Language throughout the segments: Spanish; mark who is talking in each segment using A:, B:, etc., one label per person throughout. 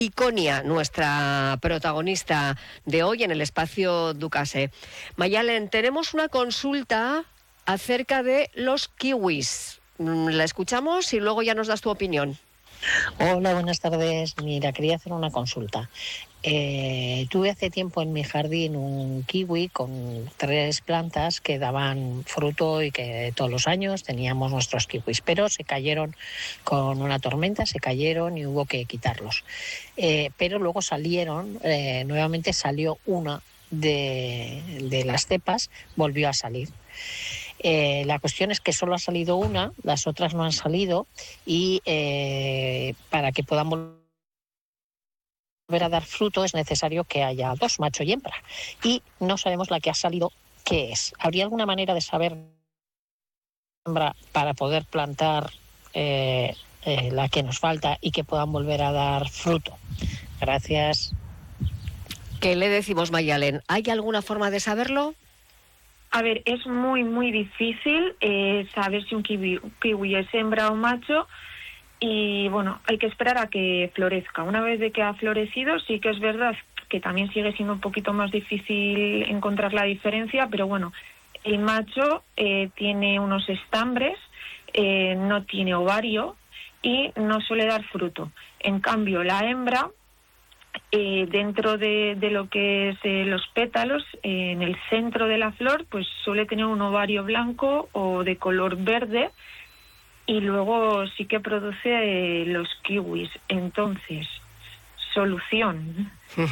A: Iconia, nuestra protagonista de hoy en el espacio Ducase. Mayalen, tenemos una consulta acerca de los kiwis. La escuchamos y luego ya nos das tu opinión.
B: Hola, buenas tardes. Mira, quería hacer una consulta. Tuve hace tiempo en mi jardín un kiwi con 3 plantas que daban fruto y que todos los años teníamos nuestros kiwis, pero se cayeron con una tormenta, se cayeron y hubo que quitarlos. Pero luego salieron, nuevamente salió una de las cepas, volvió a salir. La cuestión es que solo ha salido una, las otras no han salido y para que puedan volver a dar fruto es necesario que haya 2, macho y hembra. Y no sabemos la que ha salido qué es. ¿Habría alguna manera de saber para poder plantar la que nos falta y que puedan volver a dar fruto? Gracias.
A: ¿Qué le decimos, Mayalen? ¿Hay alguna forma de saberlo?
C: A ver, es muy, muy difícil saber si un kiwi es hembra o macho y, bueno, hay que esperar a que florezca. Una vez de que ha florecido, sí que es verdad que también sigue siendo un poquito más difícil encontrar la diferencia, pero bueno, el macho tiene unos estambres, no tiene ovario y no suele dar fruto. En cambio, la hembra, dentro de lo que es los pétalos, en el centro de la flor, pues suele tener un ovario blanco o de color verde y luego sí que produce los kiwis. Entonces, solución,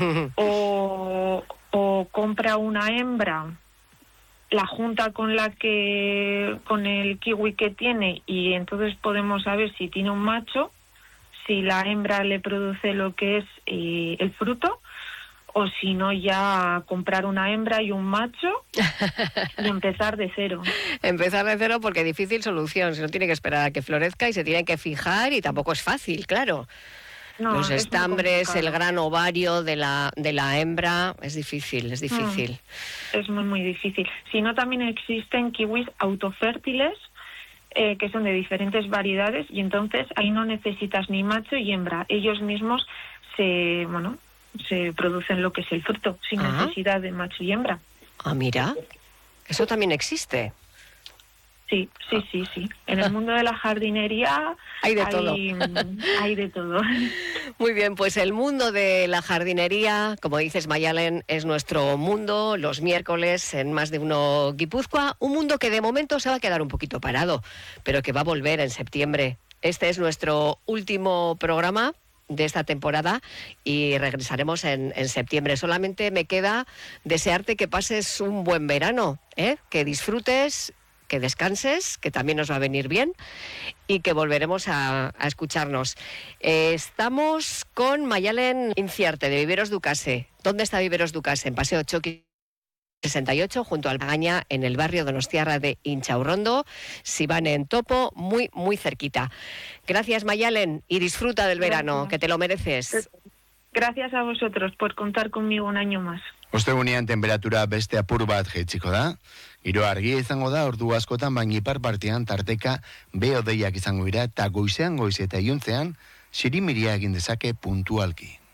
C: o compra una hembra, la junta con el kiwi que tiene y entonces podemos saber si tiene un macho, si la hembra le produce lo que es el fruto, o si no, ya comprar una hembra y un macho y empezar de cero.
A: Empezar de cero porque difícil solución, si no tiene que esperar a que florezca y se tiene que fijar y tampoco es fácil, claro.
C: No,
A: los estambres, el gran ovario de la hembra, es difícil.
C: Es muy, muy difícil. Si no, también existen kiwis autofértiles, que son de diferentes variedades y entonces ahí no necesitas ni macho y hembra. Ellos mismos se producen lo que es el fruto sin necesidad de macho y hembra.
A: Ah, mira, eso también existe.
C: Sí. En el mundo de la jardinería
A: hay de todo.
C: Hay de todo.
A: Muy bien, pues el mundo de la jardinería, como dices, Mayalen, es nuestro mundo los miércoles en Más de Uno Guipúzcoa. Un mundo que de momento se va a quedar un poquito parado, pero que va a volver en septiembre. Este es nuestro último programa de esta temporada y regresaremos en septiembre. Solamente me queda desearte que pases un buen verano, que disfrutes, que descanses, que también nos va a venir bien y que volveremos a escucharnos. Estamos con Mayalen Inciarte de Viveros Ducase. ¿Dónde está Viveros Ducase? En Paseo Choqui 68, junto al Magaña, en el barrio donostiarra de Inchaurrondo. Si van en topo, muy, muy cerquita. Gracias, Mayalen, y disfruta del verano, que te lo mereces.
C: Gracias a vosotros por contar conmigo un año más.
D: Ostegunean temperatura beste apur bat jaitsiko da. Giro argia izango da, ordu askotan, baina ipar partean tarteka behodeiak izango dira, eta goizean goiz eta iluntzean, sirimiria egin dezake puntualki.